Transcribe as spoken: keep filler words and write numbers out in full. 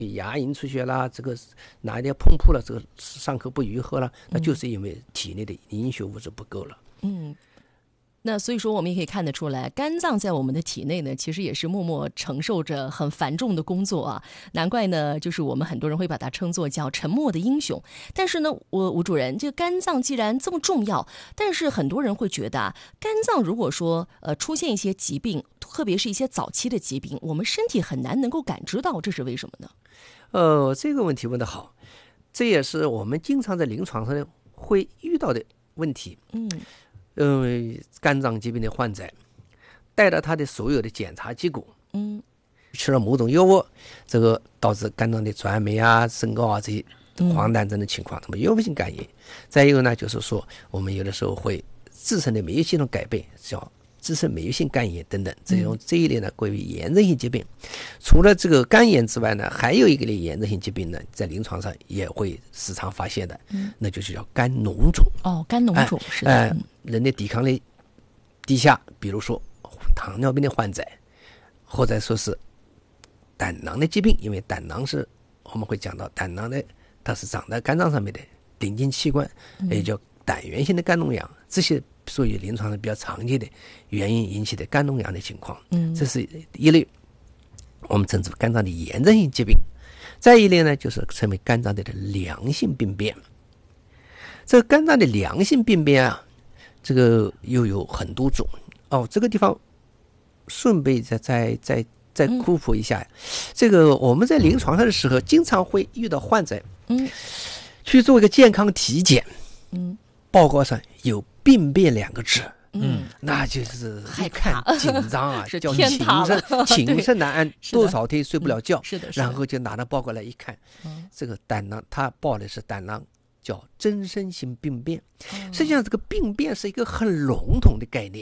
牙龈出血啦，这个哪一点碰破了，这个伤口不愈合了，那就是因为体内的凝血物质不够了。 嗯，那所以说我们也可以看得出来，肝脏在我们的体内呢，其实也是默默承受着很繁重的工作啊。难怪呢，就是我们很多人会把它称作叫沉默的英雄。但是呢，我吴主任，这个肝脏既然这么重要，但是很多人会觉得啊，肝脏如果说呃出现一些疾病，特别是一些早期的疾病，我们身体很难能够感知到，这是为什么呢？ 呃，这个问题问得好，这也是我们经常在临床上会遇到的问题。 嗯。 因为肝脏疾病的患者带着他的所有的检查结果， 嗯， 吃了某种药物，这个导致肝脏的转酶啊、升高啊这些黄疸症的情况，那么药物性肝炎。再一个呢，就是说我们有的时候会自身的免疫系统改变，叫自身免疫性肝炎等等，这种这一类呢归为炎症性疾病。除了这个肝炎之外呢，还有一个类炎症性疾病呢，在临床上也会时常发现的，嗯、那就是叫肝脓肿。 哦，肝脓肿、哎、是的、 呃，人的抵抗力低下，比如说糖尿病的患者，或者说是胆囊的疾病，因为胆囊是我们会讲到胆囊的，它是长在肝脏上面的顶茎器官，也叫胆源性的肝脓疡，这些属于临床上比较常见的原因引起的肝脓疡的情况。嗯，这是一类我们称之为肝脏的炎症性疾病。再一类呢，就是称为肝脏的良性病变。这个肝脏的良性病变啊，这个又有很多种哦。这个地方顺便再再再再科普一下、嗯，这个我们在临床上的时候，经常会遇到患者，嗯，去做一个健康体检，嗯，报告上有病变两个字，嗯，那就是一看紧张啊，叫情深情深难安，多少天睡不了觉， 是的， 然后就拿着报告来一看，嗯、这个胆囊，他报的是胆囊。叫增生性病变，实际上这个病变是一个很笼统的概念。